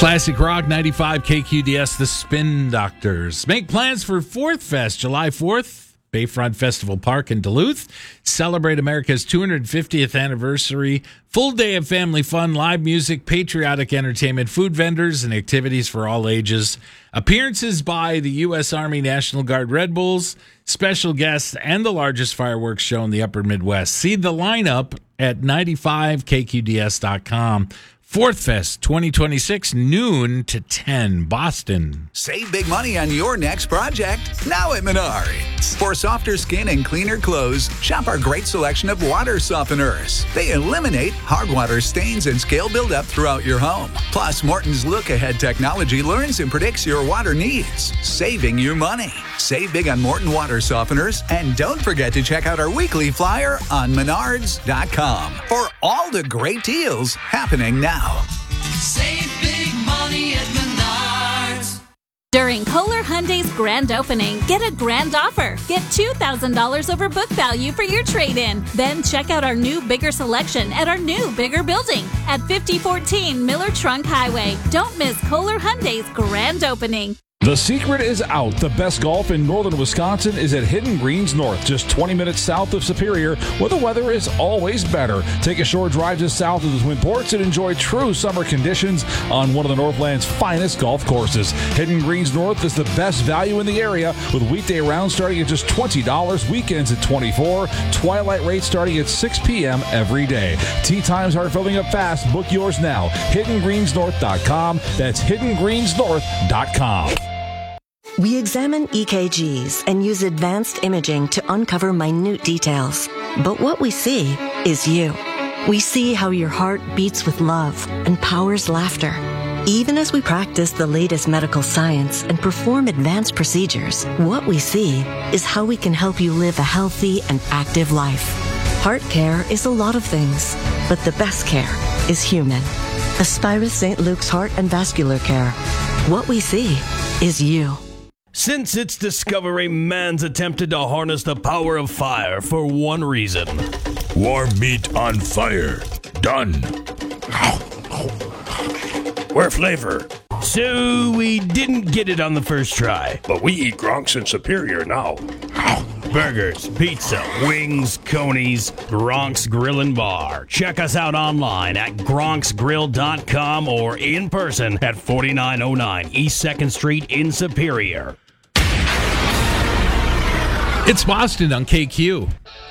Classic Rock 95 KQDS, The Spin Doctors. Make plans for Fourth Fest, July 4th, Bayfront Festival Park in Duluth. Celebrate America's 250th anniversary. Full day of family fun, live music, patriotic entertainment, food vendors, and activities for all ages. Appearances by the U.S. Army National Guard Red Bulls, special guests, and the largest fireworks show in the upper Midwest. See the lineup at 95kqds.com. Fourth Fest 2026, noon to 10, Boston. Save big money on your next project now at Menards. For softer skin and cleaner clothes, shop our great selection of water softeners. They eliminate hard water stains and scale buildup throughout your home. Plus, Morton's look-ahead technology learns and predicts your water needs, saving you money. Save big on Morton water softeners, and don't forget to check out our weekly flyer on menards.com for all the great deals happening now. Save big money at Menards. During Kohler Hyundai's grand opening, get a grand offer. Get $2,000 over book value for your trade-in. Then check out our new, bigger selection at our new, bigger building at 5014 Miller Trunk Highway. Don't miss Kohler Hyundai's grand opening. The secret is out. The best golf in northern Wisconsin is at Hidden Greens North, just 20 minutes south of Superior, where the weather is always better. Take a short drive just south of the Twin Ports and enjoy true summer conditions on one of the Northland's finest golf courses. Hidden Greens North is the best value in the area, with weekday rounds starting at just $20, weekends at $24, twilight rates starting at 6 p.m. every day. Tee times are filling up fast. Book yours now. HiddenGreensNorth.com. That's HiddenGreensNorth.com. We examine EKGs and use advanced imaging to uncover minute details. But what we see is you. We see how your heart beats with love and powers laughter. Even as we practice the latest medical science and perform advanced procedures, what we see is how we can help you live a healthy and active life. Heart care is a lot of things, but the best care is human. Aspirus St. Luke's Heart and Vascular Care. What we see is you. Since its discovery, man's attempted to harness the power of fire for one reason. Warm meat on fire. Done. Where flavor? So we didn't get it on the first try. But we eat Gronks in Superior now. Burgers, pizza, wings, conies, Gronk's Grill and Bar. Check us out online at gronksgrill.com or in person at 4909 East 2nd Street in Superior. It's Boston on KQ.